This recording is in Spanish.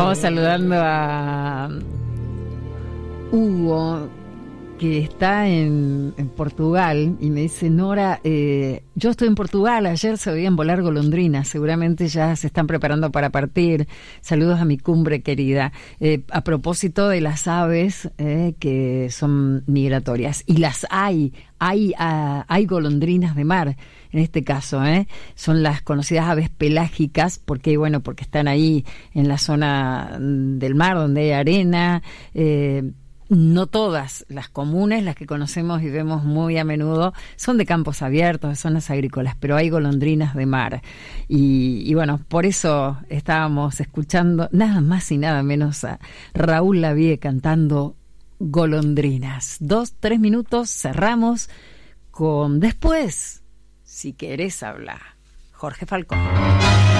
Vamos saludando a Hugo, que está en Portugal, y me dice: Nora, yo estoy en Portugal, ayer se oían volar golondrinas, seguramente ya se están preparando para partir. Saludos a mi cumbre querida. A propósito de las aves que son migratorias, y las hay golondrinas de mar, en este caso, son las conocidas aves pelágicas, porque están ahí en la zona del mar donde hay arena. No todas las comunes, las que conocemos y vemos muy a menudo, son de campos abiertos, de zonas agrícolas, pero hay golondrinas de mar. Y bueno, por eso estábamos escuchando nada más y nada menos a Raúl Lavie cantando Golondrinas. 2-3 minutos, cerramos con Después, si querés hablar. Jorge Falcón.